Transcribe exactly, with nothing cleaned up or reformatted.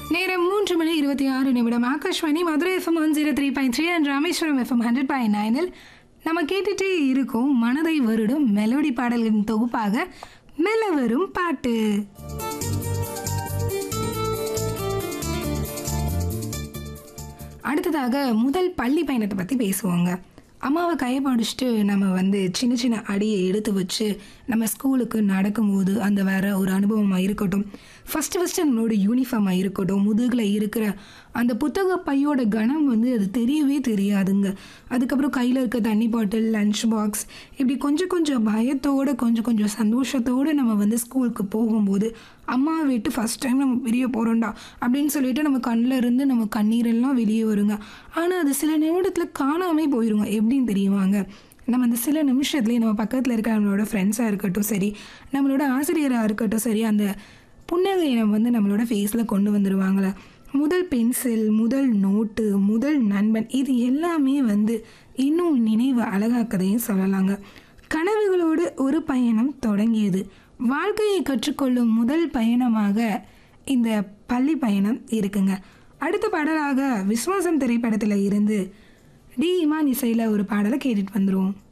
நேரம் மூன்று மணி இருபத்தி ஆறு நிமிடம். Akashvani Madurai FM one zero three point three and Rameswaram FM hundred point நைனில் நம்ம கேட்டுட்டே இருக்கோம் மனதை வருடும் மெலோடி பாடல்களின் தொகுப்பாக மெல்ல வரும் பாட்டு. அடுத்ததாக முதல் பள்ளி பயணத்தை பற்றி பேசுவோங்க. அம்மாவை கையை பிடிச்சிட்டு நம்ம வந்து சின்ன சின்ன அடியை எடுத்து வச்சு நம்ம ஸ்கூலுக்கு நடக்கும்போது அந்த வேற ஒரு அனுபவமாக இருக்கட்டும், ஃபஸ்ட்டு ஃபஸ்ட்டு நம்மளோட யூனிஃபார்மாக இருக்கட்டும், முதுகில் இருக்கிற அந்த புத்தக பையோட கணம் வந்து அது தெரியவே தெரியாதுங்க. அதுக்கப்புறம் கையில் இருக்க தண்ணி பாட்டில், லஞ்ச் பாக்ஸ், இப்படி கொஞ்சம் கொஞ்சம் பயத்தோடு கொஞ்சம் கொஞ்சம் சந்தோஷத்தோடு நம்ம வந்து ஸ்கூலுக்கு போகும்போது அம்மாவை விட்டு ஃபஸ்ட் டைம் நம்ம வெளியே போகிறோம்டா அப்படின்னு சொல்லிட்டு நம்ம கண்ணில் இருந்து நம்ம கண்ணீரெல்லாம் வெளியே வருங்க. ஆனால் அது சில நிமிடத்தில் காணாமே போயிடுங்க. எப்படின்னு தெரியுவாங்க, நம்ம அந்த சில நிமிஷத்துலேயே நம்ம பக்கத்தில் இருக்க நம்மளோட ஃப்ரெண்ட்ஸாக இருக்கட்டும் சரி, நம்மளோட ஆசிரியராக இருக்கட்டும் சரி, அந்த புன்னகையை நம்ம வந்து நம்மளோட ஃபேஸில் கொண்டு வந்துடுவாங்களே. முதல் பென்சில், முதல் நோட்டு, முதல் நண்பன், இது எல்லாமே வந்து இன்னும் நினைவு அழகாக்கதையும் சொல்லலாங்க. கனவுகளோடு ஒரு பயணம் தொடங்கியது. வாழ்க்கையை கற்றுக்கொள்ளும் முதல் பயணமாக இந்த பள்ளி பயணம் இருக்குங்க. அடுத்த பாடலாக விஸ்வாசம் திரைப்படத்தில் இருந்து டி இமான் இசையில் ஒரு பாடலை கேட்டுட்டு வந்துடுவோம்.